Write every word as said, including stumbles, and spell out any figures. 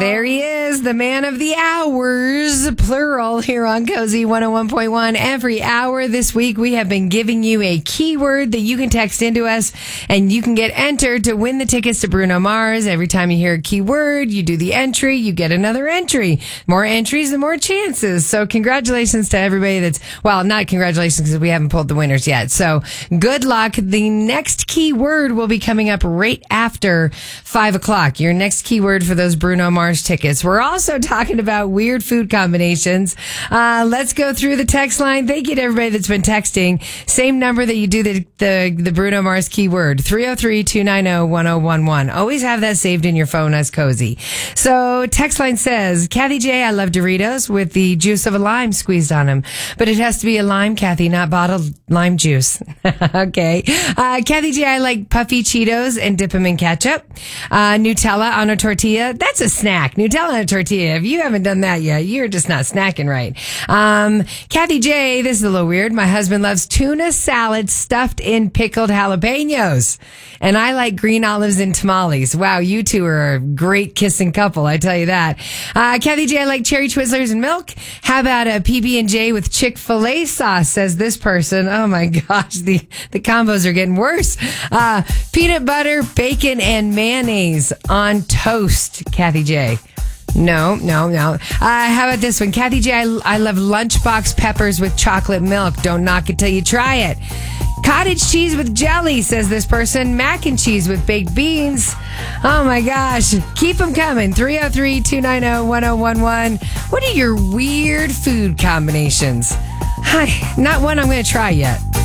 There he is, the man of the hours, plural, here on Cozy one oh one point one. Every hour this week, we have been giving you a keyword that you can text into us, and you can get entered to win the tickets to Bruno Mars. Every time you hear a keyword, you do the entry, you get another entry. More entries, the more chances. So congratulations to everybody that's, well, not congratulations because we haven't pulled the winners yet. So good luck. The next keyword will be coming up right after five o'clock. Your next keyword for those Bruno Mars tickets. We're also talking about weird food combinations. Uh, let's go through the text line. Thank you to everybody that's been texting. Same number that you do the, the, the Bruno Mars keyword, three oh three, two nine oh, one oh one one. Always have that saved in your phone as Cozy. So text line says, Kathy J, I love Doritos with the juice of a lime squeezed on them, but it has to be a lime, Kathy, not bottled lime juice. Okay. Uh, Kathy J, I like puffy Cheetos and dip them in ketchup. Uh, Nutella on a tortilla. That's a snack. Nutella on a tortilla. If you haven't done that yet, you're just not snacking right. Um, Kathy J, this is a little weird. My husband loves tuna salad stuffed in pickled jalapenos. And I like green olives and tamales. Wow, you two are a great kissing couple, I tell you that. Uh, Kathy J, I like cherry Twizzlers and milk. How about a P B and J with Chick-fil-A sauce, says this person. Oh my gosh, the, the combos are getting worse. Uh, peanut butter, bacon, and mayonnaise on toast, Kathy J. No, no, no. Uh, how about this one? Kathy J, I, I love lunchbox peppers with chocolate milk. Don't knock it till you try it. Cottage cheese with jelly, says this person. Mac and cheese with baked beans. Oh my gosh. Keep them coming. three oh three, two nine oh, one oh one one. What are your weird food combinations? Hi, not one I'm going to try yet.